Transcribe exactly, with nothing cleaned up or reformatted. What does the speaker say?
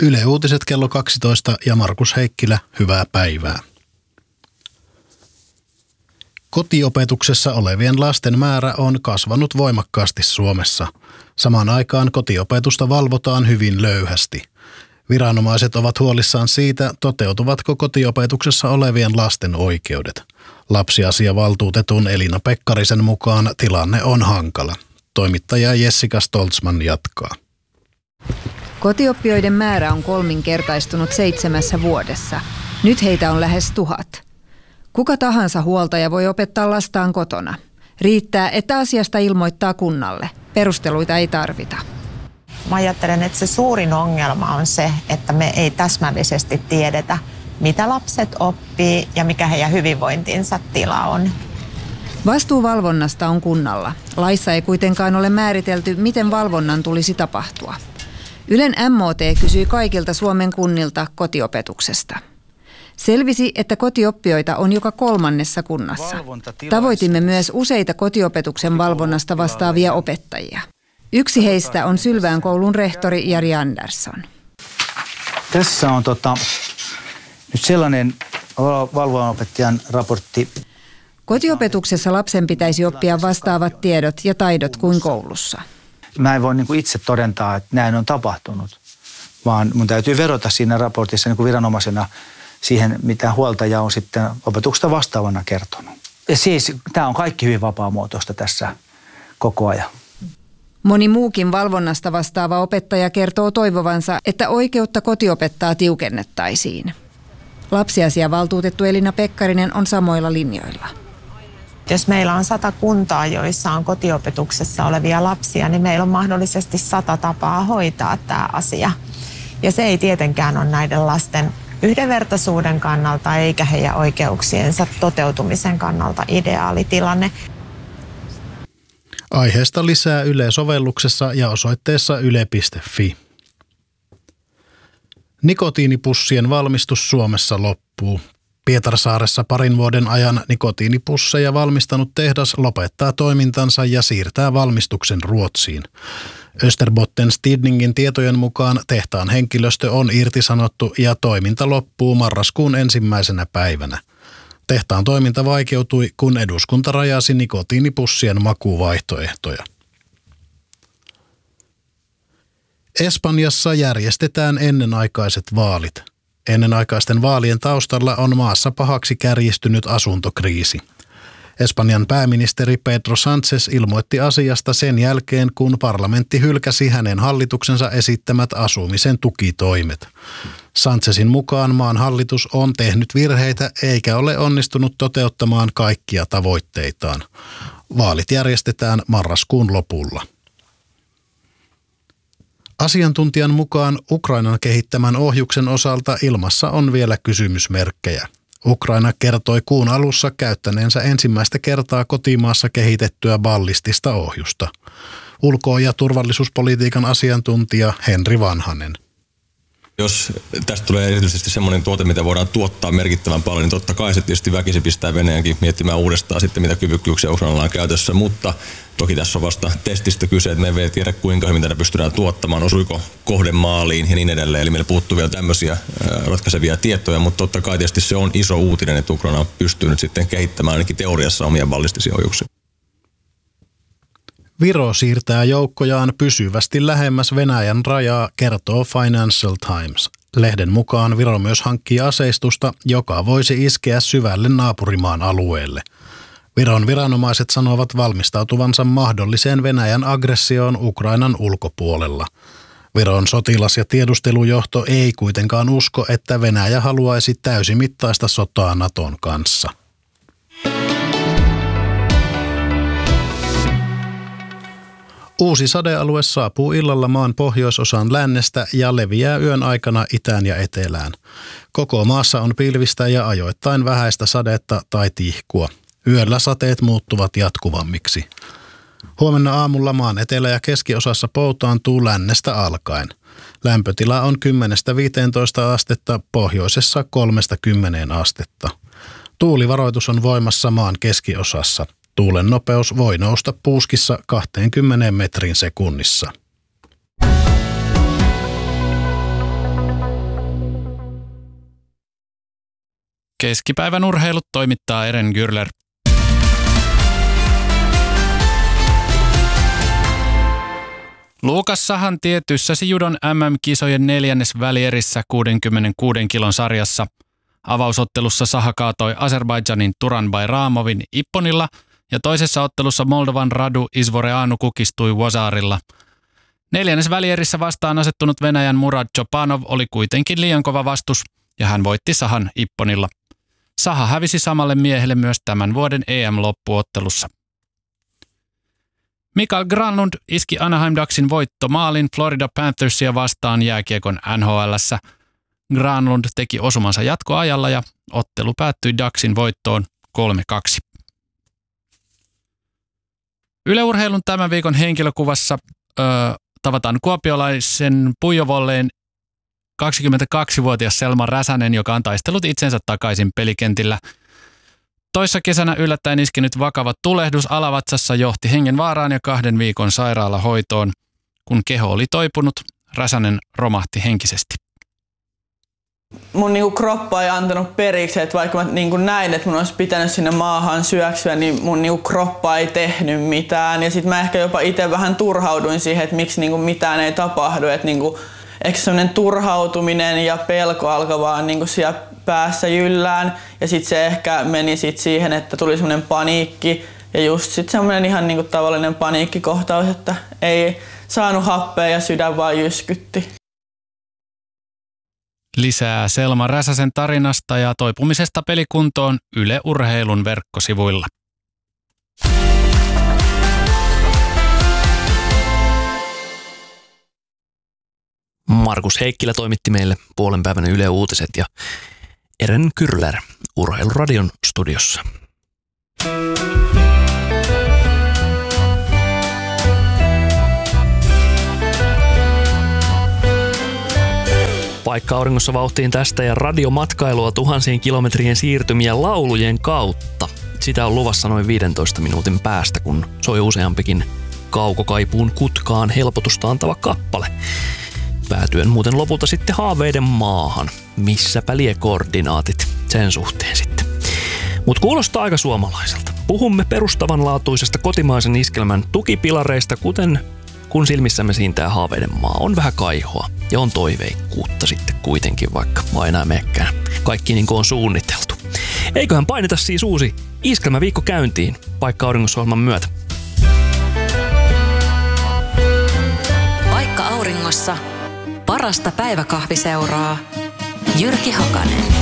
Yle Uutiset kello kaksitoista ja Markus Heikkilä, hyvää päivää. Kotiopetuksessa olevien lasten määrä on kasvanut voimakkaasti Suomessa. Samaan aikaan kotiopetusta valvotaan hyvin löyhästi. Viranomaiset ovat huolissaan siitä, toteutuvatko kotiopetuksessa olevien lasten oikeudet. Lapsiasiavaltuutetun Elina Pekkarisen mukaan tilanne on hankala. Toimittaja Jessica Stoltzman jatkaa. Kotioppijoiden määrä on kolminkertaistunut seitsemässä vuodessa. Nyt heitä on lähes tuhat. Kuka tahansa huoltaja voi opettaa lastaan kotona. Riittää, että asiasta ilmoittaa kunnalle. Perusteluita ei tarvita. Mä ajattelen, että se suurin ongelma on se, että me ei täsmällisesti tiedetä, mitä lapset oppii ja mikä heidän hyvinvointinsa tila on. Vastuu valvonnasta on kunnalla. Laissa ei kuitenkaan ole määritelty, miten valvonnan tulisi tapahtua. Ylen M O T kysyi kaikilta Suomen kunnilta kotiopetuksesta. Selvisi, että kotioppijoita on joka kolmannessa kunnassa. Tavoitimme myös useita kotiopetuksen valvonnasta vastaavia opettajia. Yksi heistä on Sylvään koulun rehtori Jari Andersson. Tässä on tota, nyt sellainen valvonanopettajan raportti. Kotiopetuksessa lapsen pitäisi oppia vastaavat tiedot ja taidot kuin koulussa. Mä en voi niin kuin itse todentaa, että näin on tapahtunut, vaan mun täytyy verota siinä raportissa niin kuin viranomaisena siihen, mitä huoltaja on sitten opetuksesta vastaavana kertonut. Ja siis tämä on kaikki hyvin vapaamuotoista tässä koko ajan. Moni muukin valvonnasta vastaava opettaja kertoo toivovansa, että oikeutta kotiopettaa tiukennettaisiin. Lapsiasiavaltuutettu Elina Pekkarinen on samoilla linjoilla. Jos meillä on sata kuntaa, joissa on kotiopetuksessa olevia lapsia, niin meillä on mahdollisesti sata tapaa hoitaa tämä asia. Ja se ei tietenkään ole näiden lasten yhdenvertaisuuden kannalta eikä heidän oikeuksiensa toteutumisen kannalta ideaali tilanne. Aiheesta lisää Yle-sovelluksessa ja osoitteessa yle piste fi. Nikotiinipussien valmistus Suomessa loppuu. Pietarsaaressa parin vuoden ajan nikotiinipusseja valmistanut tehdas lopettaa toimintansa ja siirtää valmistuksen Ruotsiin. Österbottens Tidningin tietojen mukaan tehtaan henkilöstö on irtisanottu ja toiminta loppuu marraskuun ensimmäisenä päivänä. Tehtaan toiminta vaikeutui, kun eduskunta rajasi nikotiinipussien makuvaihtoehtoja. Espanjassa järjestetään ennenaikaiset vaalit. Ennenaikaisten vaalien taustalla on maassa pahaksi kärjistynyt asuntokriisi. Espanjan pääministeri Pedro Sánchez ilmoitti asiasta sen jälkeen, kun parlamentti hylkäsi hänen hallituksensa esittämät asumisen tukitoimet. Sánchezin mukaan maan hallitus on tehnyt virheitä eikä ole onnistunut toteuttamaan kaikkia tavoitteitaan. Vaalit järjestetään marraskuun lopulla. Asiantuntijan mukaan Ukrainan kehittämän ohjuksen osalta ilmassa on vielä kysymysmerkkejä. Ukraina kertoi kuun alussa käyttäneensä ensimmäistä kertaa kotimaassa kehitettyä ballistista ohjusta. Ulko- ja turvallisuuspolitiikan asiantuntija Henri Vanhanen. Jos tästä tulee erityisesti semmoinen tuote, mitä voidaan tuottaa merkittävän paljon, niin totta kai se tietysti väkisin pistää Venäjänkin miettimään uudestaan sitten, mitä kyvykkyyksiä Ukrainalla on käytössä, mutta toki tässä on vasta testistä kyse, että me ei vielä tiedä, kuinka hyvin tätä pystytään tuottamaan, osuiko kohde maaliin ja niin edelleen. Eli meillä puuttuu vielä tämmöisiä ratkaisevia tietoja, mutta totta kai tietysti se on iso uutinen, että Ukraina pystyy nyt sitten kehittämään ainakin teoriassa omia ballistisia ohjuksia. Viro siirtää joukkojaan pysyvästi lähemmäs Venäjän rajaa, kertoo Financial Times. Lehden mukaan Viro myös hankkii aseistusta, joka voisi iskeä syvälle naapurimaan alueelle. Viron viranomaiset sanovat valmistautuvansa mahdolliseen Venäjän aggressioon Ukrainan ulkopuolella. Viron sotilas- ja tiedustelujohto ei kuitenkaan usko, että Venäjä haluaisi täysimittaista sotaa Naton kanssa. Uusi sadealue saapuu illalla maan pohjoisosaan lännestä ja leviää yön aikana itään ja etelään. Koko maassa on pilvistä ja ajoittain vähäistä sadetta tai tihkua. Yöllä sateet muuttuvat jatkuvammiksi. Huomenna aamulla maan etelä- ja keskiosassa poutaantuu lännestä alkaen. Lämpötila on kymmenestä viiteentoista astetta, pohjoisessa kolmesta kymmeneen astetta. Tuulivaroitus on voimassa maan keskiosassa. Tuulen nopeus voi nousta puuskissa kaksikymmentä metrin sekunnissa. Keskipäivän urheilut toimittaa Eren Gürler. Luukas Sahan tietyssä judon M M-kisojen neljännes välierissä kuudenkymmenenkuuden kilon sarjassa. Avausottelussa Saha kaatoi Azerbaidžanin Turan Bayramovin Ipponilla ja toisessa ottelussa Moldovan Radu Izvoreanu kukistui Vozarilla. Neljännes välierissä vastaan asettunut Venäjän Murad Chopanov oli kuitenkin liian kova vastus ja hän voitti Sahan Ipponilla. Saha hävisi samalle miehelle myös tämän vuoden E M-loppuottelussa. Mikael Granlund iski Anaheim Ducksin voittomaalin Florida Panthersia vastaan jääkiekon N H L:ssä. Granlund teki osumansa jatkoajalla ja ottelu päättyi Ducksin voittoon kolme kaksi. Yle Urheilun tämän viikon henkilökuvassa öö, tavataan kuopiolaisen puijovolleen kaksikymmentäkaksivuotias Selma Räsänen, joka on taistellut itsensä takaisin pelikentillä. Toissa kesänä yllättäen iskenyt vakava tulehdus alavatsassa johti hengenvaaraan ja kahden viikon sairaalahoitoon. Kun keho oli toipunut, Räsänen romahti henkisesti. Mun niinku kroppa ei antanut periksi, että vaikka mä niinku näin, että mun olisi pitänyt sinne maahan syöksyä, niin mun niinku kroppa ei tehnyt mitään. Ja sit mä ehkä jopa itse vähän turhauduin siihen, että miksi niinku mitään ei tapahdu. Että niinku, eikö sellainen turhautuminen ja pelko alkoi vaan niinku siellä päässä jyllään. Ja sit se ehkä meni sit siihen, että tuli semmoinen paniikki. Ja just sit semmoinen ihan niinku tavallinen paniikkikohtaus, että ei saanut happea ja sydän vaan jyskytti. Lisää Selma Räsäsen tarinasta ja toipumisesta pelikuntoon Yle Urheilun verkkosivuilla. Markus Heikkilä toimitti meille puolen päivän Yle Uutiset ja Eren Gürler Urheiluradion studiossa. Paikka auringossa vauhtiin tästä ja radiomatkailua tuhansien kilometrien siirtymiä laulujen kautta. Sitä on luvassa noin viidentoista minuutin päästä, kun soi useampikin kaukokaipuun kutkaan helpotusta antava kappale. Päätyen muuten lopulta sitten haaveiden maahan. Missäpä lie koordinaatit sen suhteen sitten. Mut kuulostaa aika suomalaiselta. Puhumme perustavanlaatuisesta kotimaisen iskelmän tukipilareista, kuten kun silmissämme siintää haaveiden maa. On vähän kaihoa ja on toiveikkuutta sitten kuitenkin, vaikka aina ei menekään kaikki niin kuin on suunniteltu. Eiköhän paineta siis uusi iskelmäviikko käyntiin Paikka auringossa-ohjelman myötä. Paikka auringossa. Parasta päiväkahviseuraa. Jyrki Hakanen.